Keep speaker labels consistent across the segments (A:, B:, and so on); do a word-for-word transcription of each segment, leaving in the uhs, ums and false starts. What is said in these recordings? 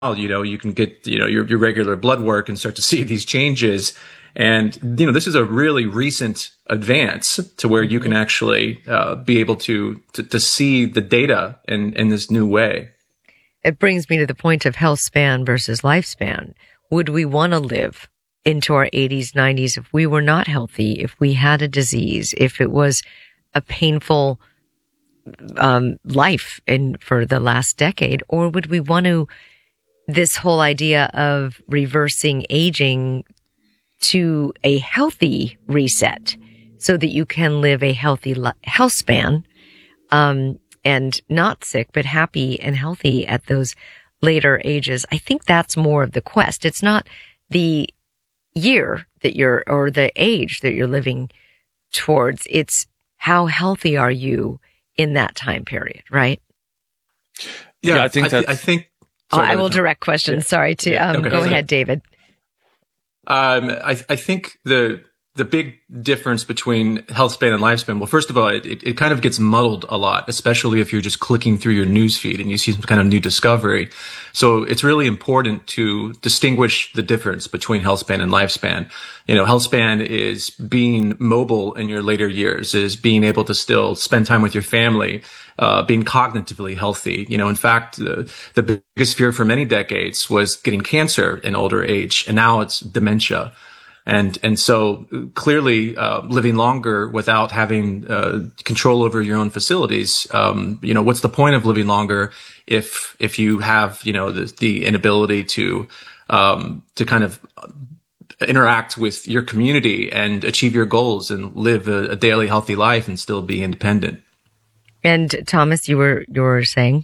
A: you know, you can get, you know, your, your regular blood work and start to see these changes. And, you know, this is a really recent advance to where you can actually uh, be able to, to, to see the data in, in this new way.
B: It brings me to the point of health span versus lifespan. Would we want to live into our eighties, nineties if we were not healthy, if we had a disease, if it was a painful um, life in for the last decade? Or would we want to, this whole idea of reversing aging to a healthy reset so that you can live a healthy li- health span, um, and not sick, but happy and healthy at those later ages? I think that's more of the quest. It's not the year that you're, or the age that you're living towards. It's how healthy are you in that time period, right?
A: Yeah,
C: yeah I think that,
A: I, I think,
B: oh, I will direct questions. Yeah. Sorry to, um, okay. Go ahead, David.
A: Um, I, I think the, the big difference between health span and lifespan, well, first of all, it, it, it kind of gets muddled a lot, especially if you're just clicking through your news feed and you see some kind of new discovery. So it's really important to distinguish the difference between health span and lifespan. You know, health span is being mobile in your later years, is being able to still spend time with your family, uh, being cognitively healthy. You know, in fact, the, the biggest fear for many decades was getting cancer in older age, and now it's dementia. And, and so clearly, uh, living longer without having, uh, control over your own facilities, um, you know, what's the point of living longer if, if you have, you know, the, the inability to, um, to kind of interact with your community and achieve your goals and live a, a daily healthy life and still be independent.
B: And Thomas, you were, you were saying?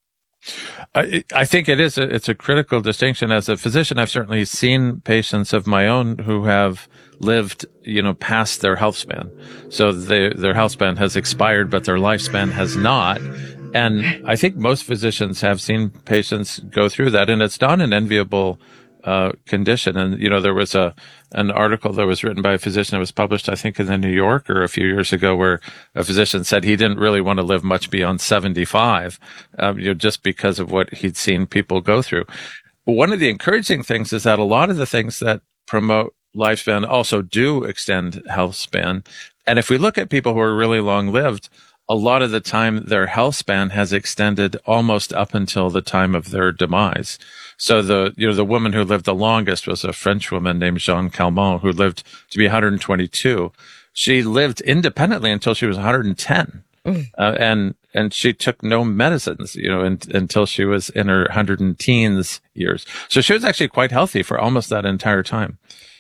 C: I, I think it is a, it's a critical distinction. As a physician, I've certainly seen patients of my own who have lived, you know, past their health span. So they, their health span has expired, but their lifespan has not. And I think most physicians have seen patients go through that, and it's not an enviable uh, condition. And, you know, there was a, an article that was written by a physician that was published, I think, in the New Yorker a few years ago, where a physician said he didn't really want to live much beyond seventy-five, um, you know, just because of what he'd seen people go through. But one of the encouraging things is that a lot of the things that promote lifespan also do extend health span. And if we look at people who are really long lived, a lot of the time their health span has extended almost up until the time of their demise. So the, you know, the woman who lived the longest was a French woman named Jeanne Calment, who lived to be one hundred twenty-two. She lived independently until she was one hundred ten. Mm. Uh, and, and she took no medicines, you know, in, until she was in her hundred and teens years. So she was actually quite healthy for almost that entire time.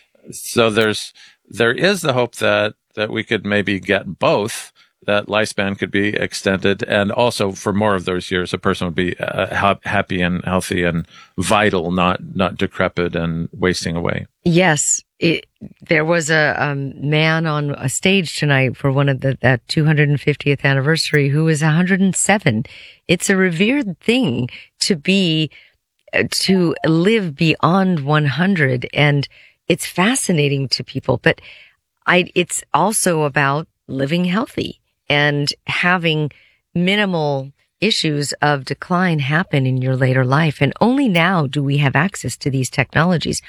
C: So there's, there is the hope that, that we could maybe get both, that lifespan could be extended, and also for more of those years, a person would be uh, ha- happy and healthy and vital, not not decrepit and wasting away.
B: Yes, it, there was a um, man on a stage tonight for one of the that two hundred fiftieth anniversary who was one hundred seven. It's a revered thing to be uh, to live beyond one hundred, and it's fascinating to people. But I, it's also about living healthy and having minimal issues of decline happen in your later life. And only now do we have access to these technologies.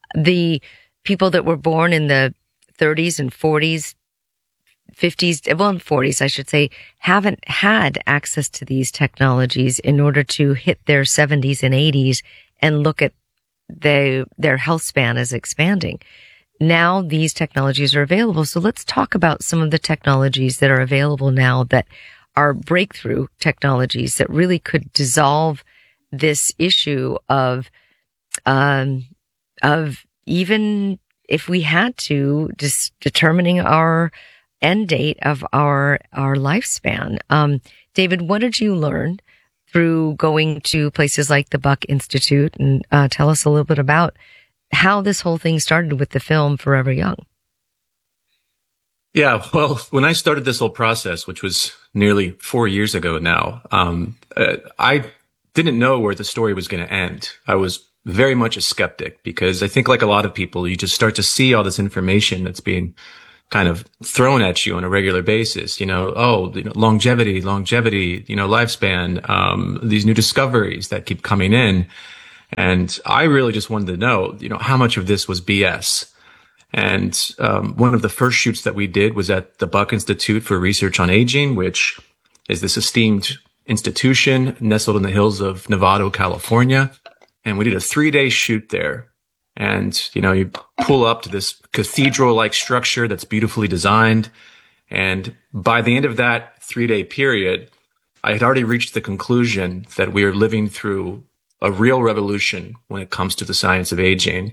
B: The people that were born in the thirties and forties, fifties, well, forties, I should say, haven't had access to these technologies in order to hit their seventies and eighties and look at the, their health span as expanding. Now these technologies are available. So let's talk about some of the technologies that are available now that are breakthrough technologies that really could dissolve this issue of, um, of even if we had to, just determining our end date of our, our lifespan. Um, David, what did you learn through going to places like the Buck Institute? And, uh, tell us a little bit about how this whole thing started with the film Forever Young.
A: Yeah, well, when I started this whole process, which was nearly four years ago now, um, uh, I didn't know where the story was going to end. I was very much a skeptic because I think, like a lot of people, you just start to see all this information that's being kind of thrown at you on a regular basis. You know, oh, you know, longevity, longevity, you know, lifespan, um, these new discoveries that keep coming in. And I really just wanted to know, you know, how much of this was B S. And um, one of the first shoots that we did was at the Buck Institute for Research on Aging, which is this esteemed institution nestled in the hills of Novato, California. And we did a three-day shoot there. And, you know, you pull up to this cathedral-like structure that's beautifully designed. And by the end of that three-day period, I had already reached the conclusion that we are living through a real revolution when it comes to the science of aging.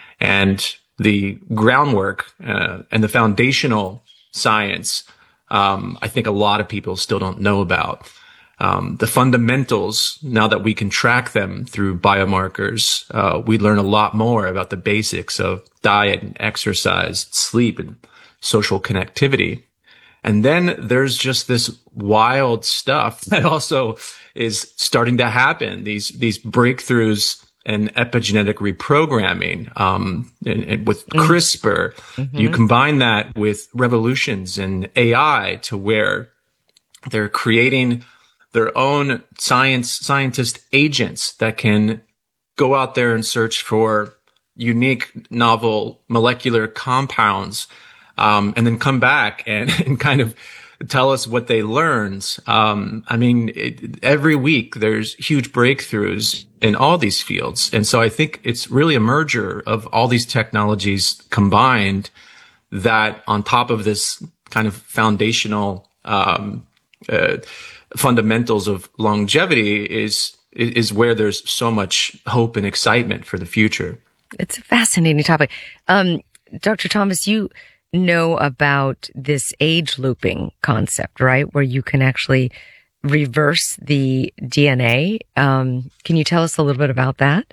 A: And the groundwork uh, and the foundational science, um, I think a lot of people still don't know about. Um, the fundamentals, now that we can track them through biomarkers, uh, we learn a lot more about the basics of diet and exercise, sleep, and social connectivity. And then there's just this wild stuff that also is starting to happen. These, these breakthroughs in epigenetic reprogramming, um, and, and with CRISPR, mm-hmm. you combine that with revolutions in A I to where they're creating their own science, scientist agents that can go out there and search for unique, novel molecular compounds, um, and then come back and, and kind of tell us what they learned. Um, I mean, it, every week there's huge breakthroughs in all these fields. And so I think it's really a merger of all these technologies combined that on top of this kind of foundational, um, uh, fundamentals of longevity is, is where there's so much hope and excitement for the future.
B: It's a fascinating topic. Um, Doctor Thomas, you know about this age looping concept, right? Where you can actually reverse the D N A. Um, can you tell us a little bit about that?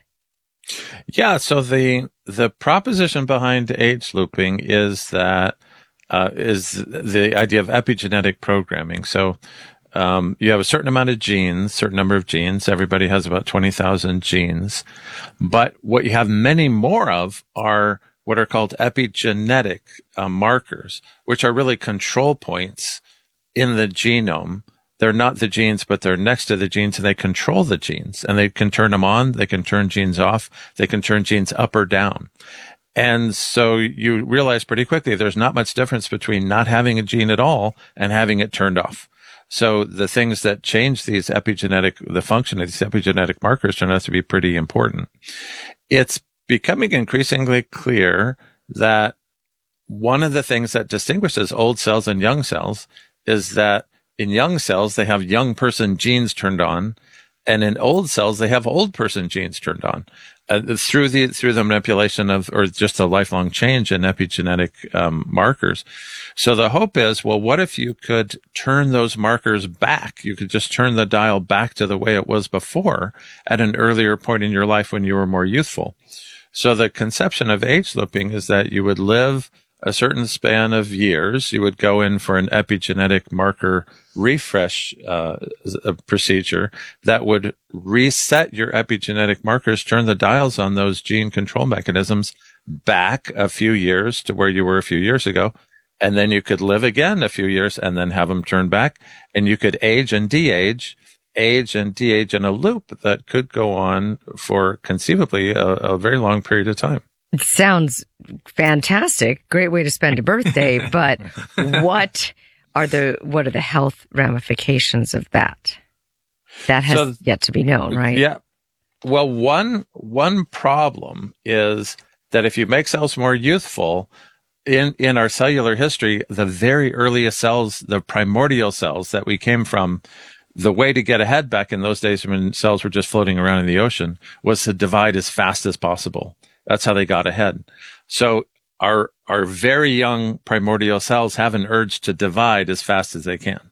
C: Yeah. So the, the proposition behind age looping is that, uh, is the idea of epigenetic programming. So, Um, you have a certain amount of genes, certain number of genes. Everybody has about twenty thousand genes. But what you have many more of are what are called epigenetic uh, markers, which are really control points in the genome. They're not the genes, but they're next to the genes, and they control the genes. And they can turn them on, they can turn genes off, they can turn genes up or down. And so you realize pretty quickly there's not much difference between not having a gene at all and having it turned off. So the things that change these epigenetic, the function of these epigenetic markers turn out to be pretty important. It's becoming increasingly clear that one of the things that distinguishes old cells and young cells is that in young cells, they have young person genes turned on, and in old cells, they have old person genes turned on. Uh, through the through the manipulation of, or just a lifelong change in epigenetic um, markers. So the hope is, well, what if you could turn those markers back? You could just turn the dial back to the way it was before at an earlier point in your life when you were more youthful. So the conception of age looping is that you would live a certain span of years. You would go in for an epigenetic marker refresh uh, procedure that would reset your epigenetic markers, turn the dials on those gene control mechanisms back a few years to where you were a few years ago. And then you could live again a few years and then have them turn back. And you could age and de-age, age and de-age in a loop that could go on for conceivably a, a very long period of time.
B: It sounds fantastic. Great way to spend a birthday. But what are the what are the health ramifications of that? That has so, yet to be known, right?
C: Yeah. Well, one one problem is that if you make cells more youthful, in in our cellular history, the very earliest cells, the primordial cells that we came from, the way to get ahead back in those days when cells were just floating around in the ocean was to divide as fast as possible. That's how they got ahead. So our our very young primordial cells have an urge to divide as fast as they can.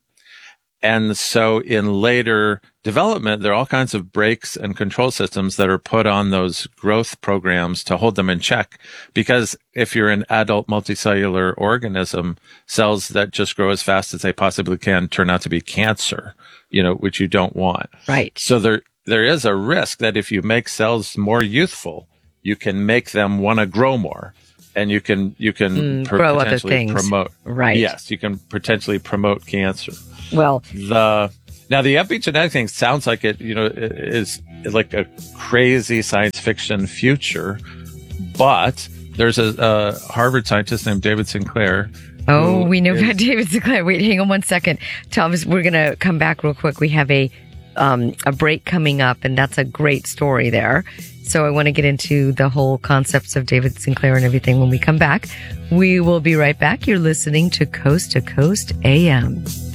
C: And so in later development, there are all kinds of brakes and control systems that are put on those growth programs to hold them in check. Because if you're an adult multicellular organism, cells that just grow as fast as they possibly can turn out to be cancer, you know, which you don't want.
B: Right.
C: So there there is a risk that if you make cells more youthful, you can make them want to grow more, and you can you can
B: mm,
C: per-
B: grow
C: potentially
B: other things.
C: promote.
B: Right.
C: Yes, you can potentially promote cancer.
B: Well,
C: the Now, the epigenetic thing sounds like it, you know, is like a crazy science fiction future, but there's a, a Harvard scientist named David Sinclair.
B: Oh, we know is, about David Sinclair. Wait, hang on one second. Thomas, we're going to come back real quick. We have a um, a break coming up, and that's a great story there. So I want to get into the whole concepts of David Sinclair and everything when we come back. We will be right back. You're listening to Coast to Coast A M.